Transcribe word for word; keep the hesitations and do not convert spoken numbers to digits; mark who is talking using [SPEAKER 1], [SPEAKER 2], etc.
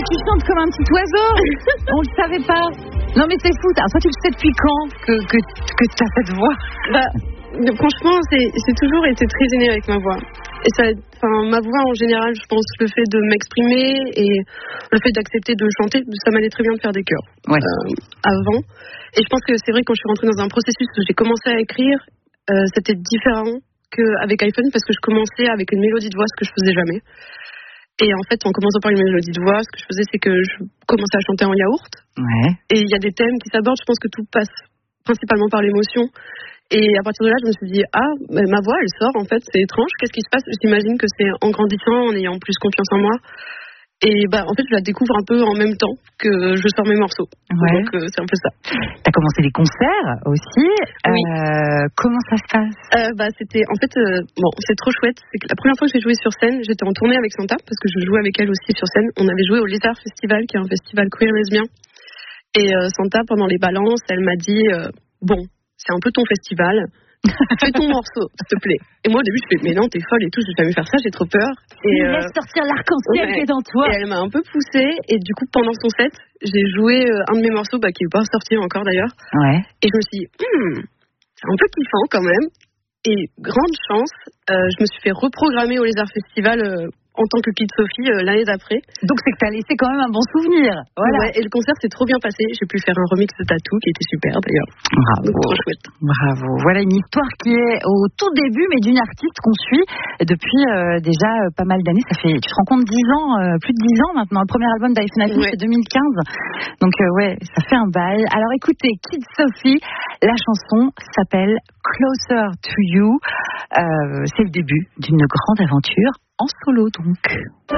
[SPEAKER 1] tu chantes comme un petit oiseau. On le savait pas. Non mais c'est fou. Alors, toi, tu le sais depuis quand que que que t'as cette voix?
[SPEAKER 2] Bah, franchement, c'est c'est toujours été très générique ma voix. Et ça, enfin, ma voix en général, je pense, le fait de m'exprimer et le fait d'accepter de chanter, ça m'allait très bien de faire des chœurs
[SPEAKER 1] ouais.
[SPEAKER 2] euh, avant. Et je pense que c'est vrai quand je suis rentrée dans un processus où j'ai commencé à écrire, euh, c'était différent qu'avec iPhone parce que je commençais avec une mélodie de voix, ce que je faisais jamais. Et en fait, en commençant par une mélodie de voix, ce que je faisais, c'est que je commençais à chanter en yaourt.
[SPEAKER 1] Ouais.
[SPEAKER 2] Et il y a des thèmes qui s'abordent. Je pense que tout passe principalement par l'émotion. Et à partir de là, je me suis dit, ah, ma voix, elle sort, en fait, c'est étrange. Qu'est-ce qui se passe? J'imagine que c'est en grandissant, en ayant plus confiance en moi. Et bah, en fait, je la découvre un peu en même temps que je sors mes morceaux.
[SPEAKER 1] Ouais.
[SPEAKER 2] Donc, euh, c'est un peu ça.
[SPEAKER 1] T'as commencé les concerts aussi.
[SPEAKER 2] Oui.
[SPEAKER 1] Euh, comment ça se passe?
[SPEAKER 2] euh, bah, c'était, en fait, euh, bon, c'est trop chouette. C'est que la première fois que j'ai joué sur scène, j'étais en tournée avec Santa, parce que je jouais avec elle aussi sur scène. On avait joué au Lézard Festival, qui est un festival queer lesbien. Et euh, Santa, pendant les balances, elle m'a dit, euh, bon, c'est un peu ton festival. Fais ton morceau, s'il te plaît. Et moi, au début, je fais, mais non, t'es folle et tout, je vais jamais faire ça, j'ai trop peur. Et
[SPEAKER 1] euh, laisse sortir l'arc-en-ciel ouais. qui est dans toi.
[SPEAKER 2] Et elle m'a un peu poussée, et du coup, pendant son set, j'ai joué euh, un de mes morceaux, bah, qui n'est pas sorti encore d'ailleurs.
[SPEAKER 1] Ouais.
[SPEAKER 2] Et je me suis dit, hmm, c'est un peu kiffant quand même. Et grande chance, euh, je me suis fait reprogrammer au Lézard Festival euh, en tant que Kid Sophie euh, l'année d'après.
[SPEAKER 1] Donc c'est que t'as laissé quand même un bon souvenir. Voilà.
[SPEAKER 2] Ouais, et le concert s'est trop bien passé. J'ai pu faire un remix de Tattoo qui était super d'ailleurs.
[SPEAKER 1] Bravo.
[SPEAKER 2] Donc, trop chouette.
[SPEAKER 1] Bravo. Voilà une histoire qui est au tout début, mais d'une artiste qu'on suit depuis euh, déjà euh, pas mal d'années. Ça fait, tu te rends compte, dix ans, euh, plus de dix ans maintenant. Le premier album d'Iphone ouais. c'est deux mille quinze. Donc euh, ouais, ça fait un bail. Alors écoutez, Kid Sophie, la chanson s'appelle Closer to You. Euh, c'est le début d'une grande aventure en solo donc.